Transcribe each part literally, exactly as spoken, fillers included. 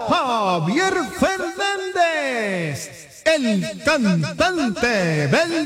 Javier Fernández, el cantante del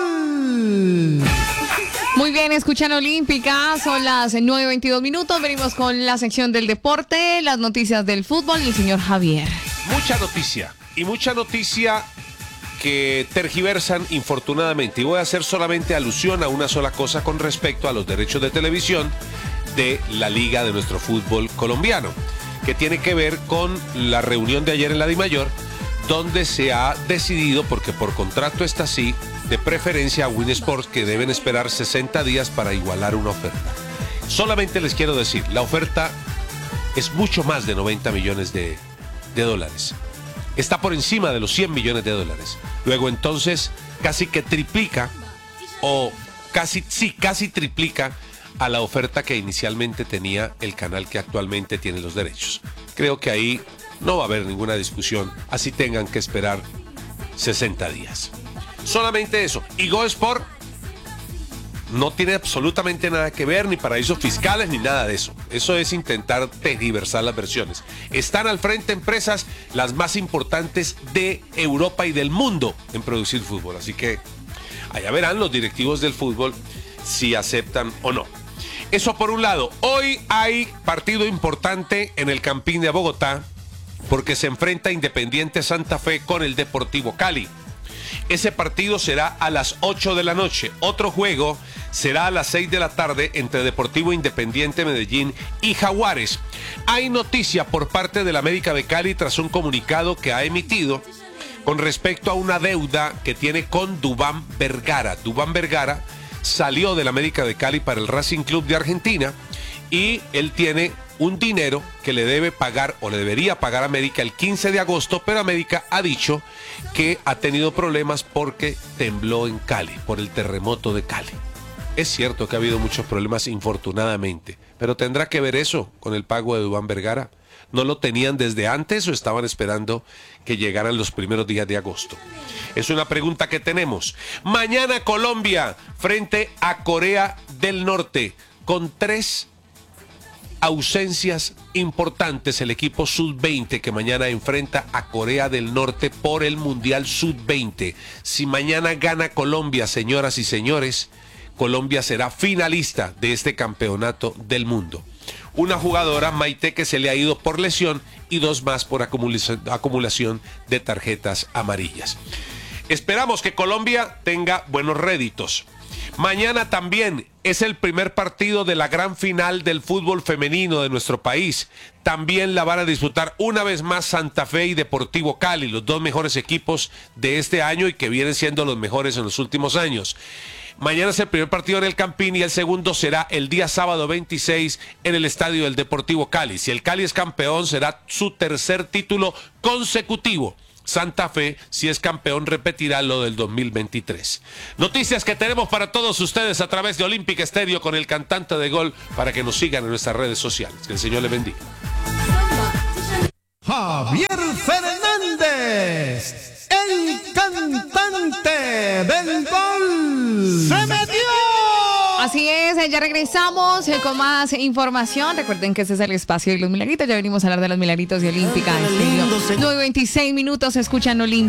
gol. Muy bien, escuchan Olímpica, son las nueve veintidós minutos, venimos con la sección del deporte, las noticias del fútbol y el señor Javier. Mucha noticia, y mucha noticia que tergiversan infortunadamente, y voy a hacer solamente alusión a una sola cosa con respecto a los derechos de televisión de la liga de nuestro fútbol colombiano, que tiene que ver con la reunión de ayer en la DIMAYOR, donde se ha decidido, porque por contrato está así, de preferencia a Win Sports, que deben esperar sesenta días para igualar una oferta. Solamente les quiero decir, la oferta es mucho más de noventa millones de, de dólares. Está por encima de los cien millones de dólares. Luego entonces casi que triplica, o casi, sí, casi triplica a la oferta que inicialmente tenía el canal que actualmente tiene los derechos. Creo que ahí no va a haber ninguna discusión, así tengan que esperar sesenta días. Solamente eso. Y Go Sport no tiene absolutamente nada que ver, ni paraísos fiscales, ni nada de eso. Eso es intentar tergiversar las versiones. Están al frente empresas las más importantes de Europa y del mundo en producir fútbol. Así que allá verán los directivos del fútbol si aceptan o no. Eso por un lado. Hoy hay partido importante en el Campín de Bogotá, porque se enfrenta Independiente Santa Fe con el Deportivo Cali. Ese partido será a las ocho de la noche. Otro juego será a las seis de la tarde entre Deportivo Independiente Medellín y Jaguares. Hay noticia por parte del América de Cali tras un comunicado que ha emitido con respecto a una deuda que tiene con Duván Vergara. Duván Vergara salió del América de Cali para el Racing Club de Argentina y él tiene un dinero que le debe pagar o le debería pagar a América el quince de agosto, pero América ha dicho que ha tenido problemas porque tembló en Cali, por el terremoto de Cali. Es cierto que ha habido muchos problemas infortunadamente, pero ¿tendrá que ver eso con el pago de Duván Vergara? ¿No lo tenían desde antes o estaban esperando que llegaran los primeros días de agosto? Es una pregunta que tenemos. Mañana Colombia frente a Corea del Norte con tres ausencias importantes. El equipo sub veinte que mañana enfrenta a Corea del Norte por el Mundial sub veinte. Si mañana gana Colombia, señoras y señores, Colombia será finalista de este campeonato del mundo. Una jugadora, Maite, que se le ha ido por lesión y dos más por acumulación, acumulación de tarjetas amarillas. Esperamos que Colombia tenga buenos réditos. Mañana también es el primer partido de la gran final del fútbol femenino de nuestro país. También la van a disputar una vez más Santa Fe y Deportivo Cali, los dos mejores equipos de este año y que vienen siendo los mejores en los últimos años. Mañana es el primer partido en el Campín y el segundo será el día sábado veintiséis en el estadio del Deportivo Cali. Si el Cali es campeón, será su tercer título consecutivo. Santa Fe, si es campeón, repetirá lo del dos mil veintitrés. Noticias que tenemos para todos ustedes a través de Olímpica Estéreo con el cantante de gol, para que nos sigan en nuestras redes sociales. Que el Señor les bendiga. Javier Fernández, el cantante del gol. ¡Se metió! Así es, ya regresamos con más información. Recuerden que este es el espacio de los milagritos. Ya venimos a hablar de los milagritos de Olímpica Estéreo. nueve veintiséis minutos, escuchan Olímpica.